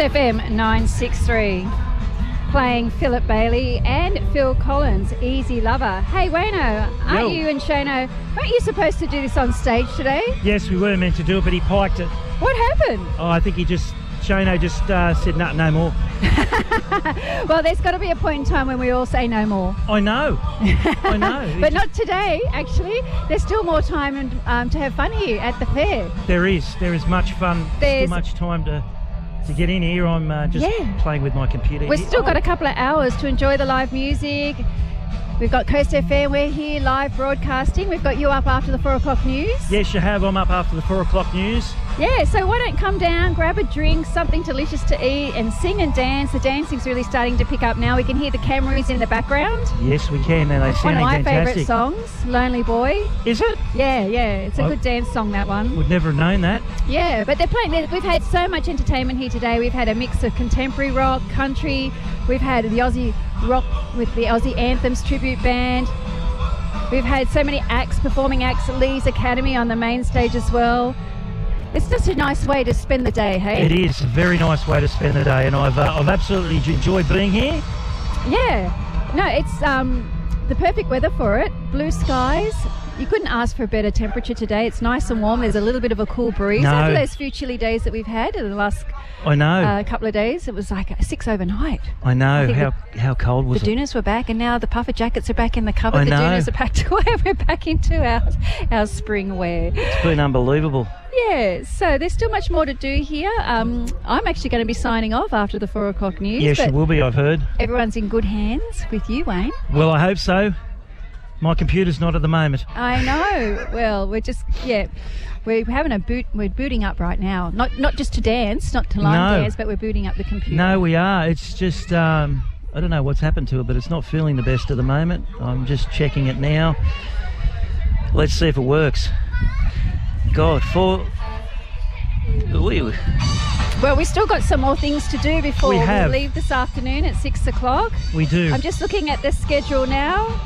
FM 963. Playing Philip Bailey and Phil Collins, Easy Lover. Hey, Wayno, aren't you and Shano, weren't you supposed to do this on stage today? Yes, we were meant to do it, but he piked it. What happened? Oh, I think Shano just said, no more. Well, there's got to be a point in time when we all say no more. I know. But not today, actually. There's still more time to have fun here at the fair. There is much fun. There's still much time to get in here. I'm just playing with my computer. We've still got a couple of hours to enjoy the live music. We've got Coast FM, we're here live broadcasting. We've got you up after the 4 o'clock news. Yes, you have. I'm up after the 4 o'clock news. Yeah, so why don't come down, grab a drink, something delicious to eat, and sing and dance. The dancing's really starting to pick up now. We can hear the Camrys in the background. Yes, we can, and they sound fantastic. One of my favourite songs, Lonely Boy. Is it? Yeah, it's a good dance song, that one. Would never have known that. Yeah, but they're playing. We've had so much entertainment here today. We've had a mix of contemporary rock, country. We've had the Aussie rock with the Aussie Anthems tribute band. We've had so many performing acts at Lee's Academy on the main stage as well. It's just a nice way to spend the day, hey? It is a very nice way to spend the day, and I've absolutely enjoyed being here. Yeah. No, it's the perfect weather for it. Blue skies. You couldn't ask for a better temperature today. It's nice and warm. There's a little bit of a cool breeze after those few chilly days that we've had in the last couple of days. It was like 6 overnight. I know. How cold was it? The Doonas were back, and now the puffer jackets are back in the cupboard. The Doonas are back to where we're back into our spring wear. It's been unbelievable. Yeah, so there's still much more to do here. I'm actually going to be signing off after the 4 o'clock news. Yes, you will be, I've heard. Everyone's in good hands with you, Wayne. Well, I hope so. My computer's not at the moment. I know. Well, we're just, we're having we're booting up right now. Not just to dance, not to line dance, but we're booting up the computer. No, we are. It's just, I don't know what's happened to it, but it's not feeling the best at the moment. I'm just checking it now. Let's see if it works. God, Well, we still got some more things to do before we leave this afternoon at 6 o'clock. We do. I'm just looking at the schedule now.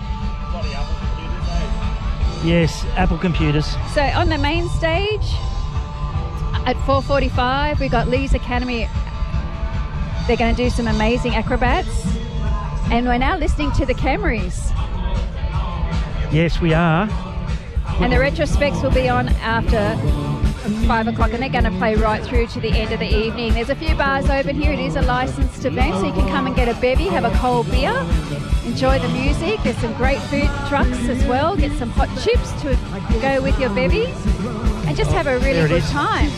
Yes, Apple computers. So on the main stage at 4:45, we got Lee's Academy. They're going to do some amazing acrobats, and we're now listening to the Camrys. Yes, we are. And the retrospects will be on after 5 o'clock, and they're going to play right through to the end of the evening. There's a few bars open here. It is a licensed event, so you can come and get a bevy, have a cold beer, enjoy the music. There's some great food trucks as well. Get some hot chips to go with your bevy, and just have a really good time.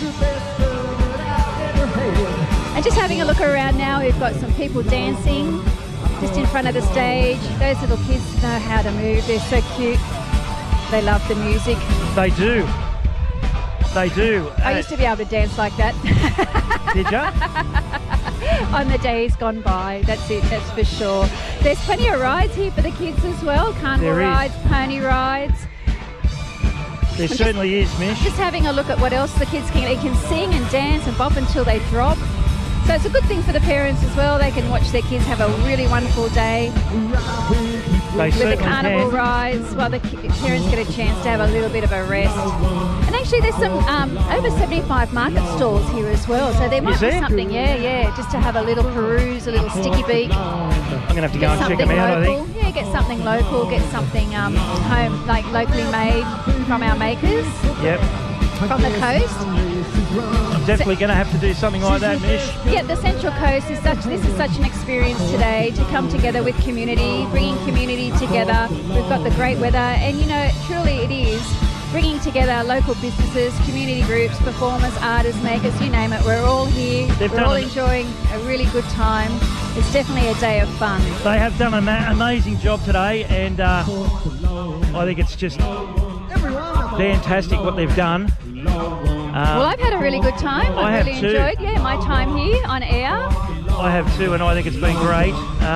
And just having a look around now, we've got some people dancing just in front of the stage. Those little kids know how to move. They're so cute. They love the music. They do. They do. I used to be able to dance like that. Did you? On the days gone by. That's it, that's for sure. There's plenty of rides here for the kids as well. Carnival rides, pony rides. There certainly is, Mish. Just having a look at what else the kids can. They can sing and dance and bop until they drop. So it's a good thing for the parents as well. They can watch their kids have a really wonderful day. With the carnival rides, while the parents get a chance to have a little bit of a rest. And actually there's some over 75 market stalls here as well, so there might be something, just to have a little peruse, a little sticky beak. I'm going to have to go and check them out, local. I think. Yeah, get something local, get something home, like locally made from our makers. Yep. From the coast. I'm definitely going to have to do something like that, Mish. Yeah, the Central Coast is such an experience today to come together with community, bringing community together. We've got the great weather, and truly it is bringing together local businesses, community groups, performers, artists, makers, you name it. We're all here. We're all enjoying a really good time. It's definitely a day of fun. They have done an amazing job today, and I think it's just fantastic what they've done. Well, I've had a really good time. I've really enjoyed my time here on air. I have too, and I think it's been great.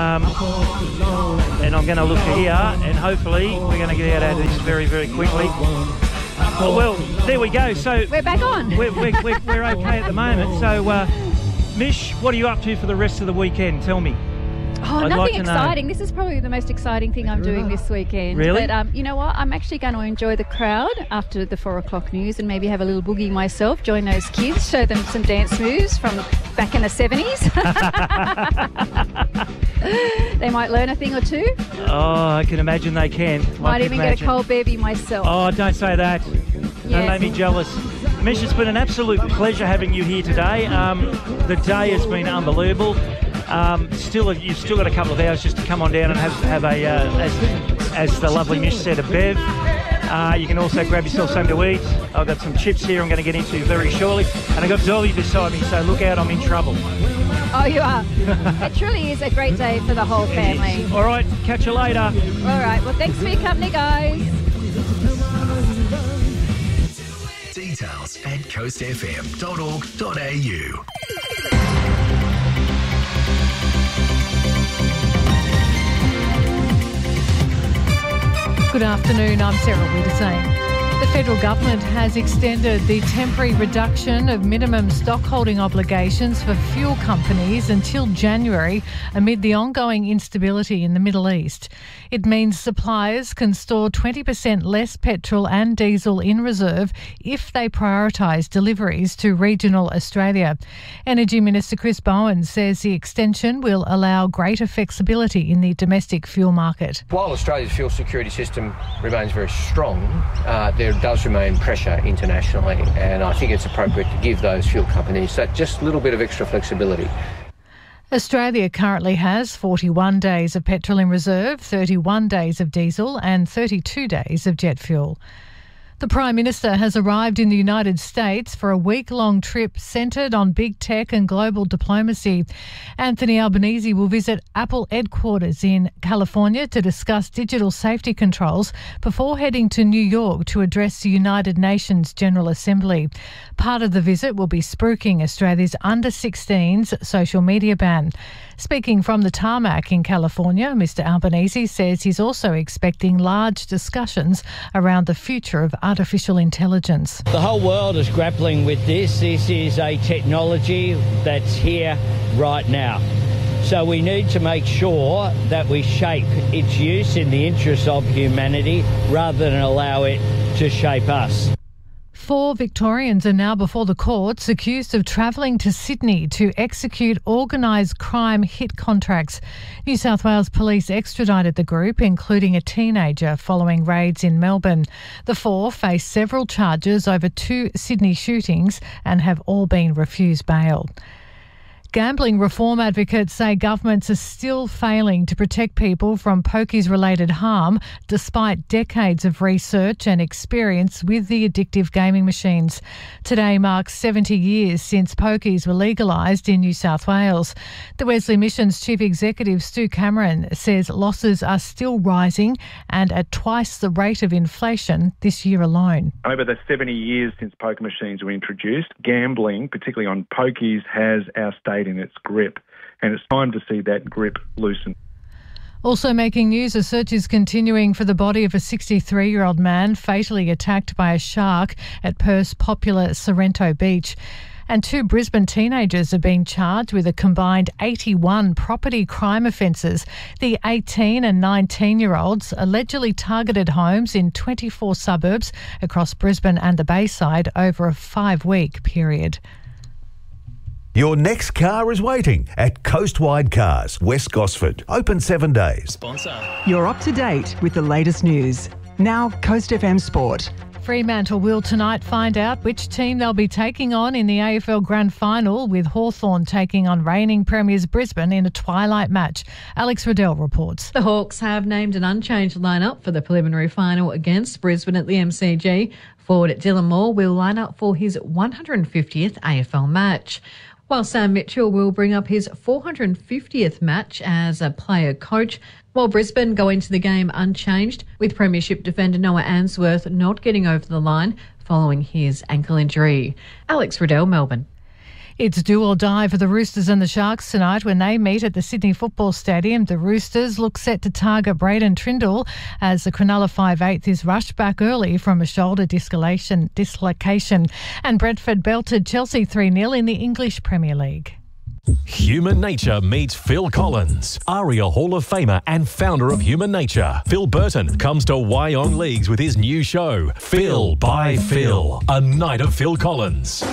And I'm going to look here, and hopefully we're going to get out of this very, very quickly. Well, there we go. So we're back on. We're okay at the moment. So, Mish, what are you up to for the rest of the weekend? Tell me. Oh, nothing exciting. This is probably the most exciting thing I'm doing this weekend. Really? But you know what? I'm actually going to enjoy the crowd after the 4 o'clock news and maybe have a little boogie myself, join those kids, show them some dance moves from back in the 70s. They might learn a thing or two. Oh, I can imagine they can. Might even get a cold baby myself. Oh, don't say that. Don't make me jealous. Mish, it's been an absolute pleasure having you here today. The day has been unbelievable. You've still got a couple of hours just to come on down and have a, as the lovely Mish said, a bev. You can also grab yourself something to eat. I've got some chips here I'm going to get into very shortly. And I've got Dolly beside me, so look out, I'm in trouble. Oh, you are. It truly is a great day for the whole family. All right, catch you later. All right, well, thanks for your company, guys. Details at coastfm.org.au. Good afternoon, I'm Sarah Wiedersame. The federal government has extended the temporary reduction of minimum stockholding obligations for fuel companies until January amid the ongoing instability in the Middle East. It means suppliers can store 20% less petrol and diesel in reserve if they prioritise deliveries to regional Australia. Energy Minister Chris Bowen says the extension will allow greater flexibility in the domestic fuel market. While Australia's fuel security system remains very strong, there does remain pressure internationally, and I think it's appropriate to give those fuel companies that just a little bit of extra flexibility. Australia currently has 41 days of petrol in reserve, 31 days of diesel and 32 days of jet fuel. The Prime Minister has arrived in the United States for a week-long trip centred on big tech and global diplomacy. Anthony Albanese will visit Apple headquarters in California to discuss digital safety controls before heading to New York to address the United Nations General Assembly. Part of the visit will be spruiking Australia's under-16s social media ban. Speaking from the tarmac in California, Mr Albanese says he's also expecting large discussions around the future of artificial intelligence. The whole world is grappling with this. This is a technology that's here right now. So we need to make sure that we shape its use in the interest of humanity rather than allow it to shape us. 4 Victorians are now before the courts accused of travelling to Sydney to execute organised crime hit contracts. New South Wales Police extradited the group, including a teenager, following raids in Melbourne. The 4 face several charges over 2 Sydney shootings and have all been refused bail. Gambling reform advocates say governments are still failing to protect people from pokies-related harm despite decades of research and experience with the addictive gaming machines. Today marks 70 years since pokies were legalised in New South Wales. The Wesley Mission's Chief Executive Stu Cameron says losses are still rising and at twice the rate of inflation this year alone. Over the 70 years since poker machines were introduced, gambling, particularly on pokies, has our state in its grip, and it's time to see that grip loosen. Also making news, a search is continuing for the body of a 63-year-old man fatally attacked by a shark at Perth's popular Sorrento Beach. And 2 Brisbane teenagers are being charged with a combined 81 property crime offences. The 18 and 19-year-olds allegedly targeted homes in 24 suburbs across Brisbane and the Bayside over a 5-week period. Your next car is waiting at Coastwide Cars, West Gosford. Open 7 days. You're up to date with the latest news. Now, Coast FM Sport. Fremantle will tonight find out which team they'll be taking on in the AFL Grand Final, with Hawthorn taking on reigning premiers Brisbane in a twilight match. Alex Riddell reports. The Hawks have named an unchanged lineup for the preliminary final against Brisbane at the MCG. Forward Dylan Moore will line up for his 150th AFL match, while Sam Mitchell will bring up his 450th match as a player coach, while Brisbane go into the game unchanged, with premiership defender Noah Answorth not getting over the line following his ankle injury. Alex Riddell, Melbourne. It's do or die for the Roosters and the Sharks tonight when they meet at the Sydney Football Stadium. The Roosters look set to target Braden Trindle as the Cronulla 5'8" is rushed back early from a shoulder dislocation. And Brentford belted Chelsea 3-0 in the English Premier League. Human Nature meets Phil Collins, ARIA Hall of Famer and founder of Human Nature. Phil Burton comes to Wyong Leagues with his new show, Phil by Phil, a night of Phil Collins.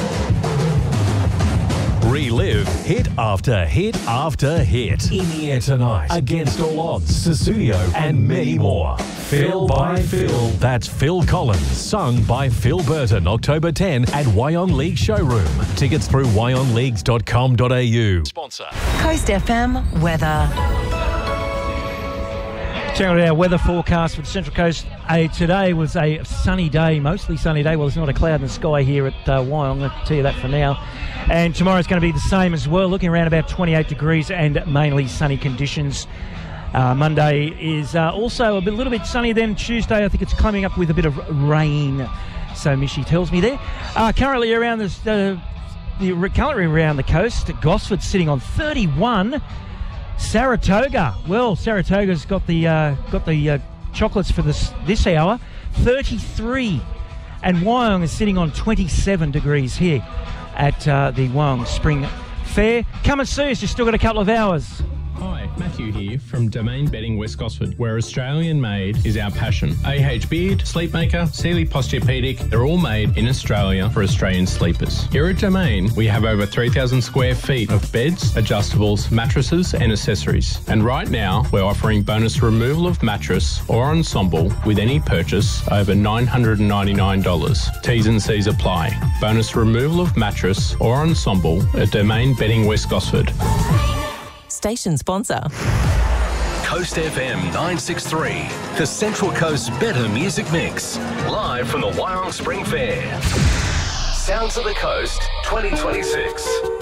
Relive hit after hit after hit. In the air tonight, Against All Odds, Susudio, and many more. Phil by Phil. That's Phil Collins, sung by Phil Burton, October 10 at Wyong League Showroom. Tickets through wyongleagues.com.au. Sponsor. Coast FM weather. Check out our weather forecast for the Central Coast. Today was a sunny day, mostly sunny day. Well, there's not a cloud in the sky here at Wyong, I'll tell you that for now. And tomorrow's going to be the same as well, looking around about 28 degrees and mainly sunny conditions. Monday is also a little bit sunny. Then Tuesday, I think it's coming up with a bit of rain, so Mishy tells me there. Currently around the around the coast, Gosford sitting on 31. Saratoga, well, Saratoga's got the chocolates for this hour, 33, and Wyong is sitting on 27 degrees here at the Wyong Spring Fair. Come and see us, you've still got a couple of hours. Hi, Matthew here from Domain Bedding West Gosford, where Australian made is our passion. AH Beard, Sleepmaker, Sealy Posturepedic, they're all made in Australia for Australian sleepers. Here at Domain, we have over 3,000 square feet of beds, adjustables, mattresses and accessories. And right now, we're offering bonus removal of mattress or ensemble with any purchase over $999. T's and C's apply. Bonus removal of mattress or ensemble at Domain Bedding West Gosford. Station sponsor. Coast FM 963, the Central Coast's better music mix. Live from the Wyong Spring Fair. Sounds of the Coast 2026.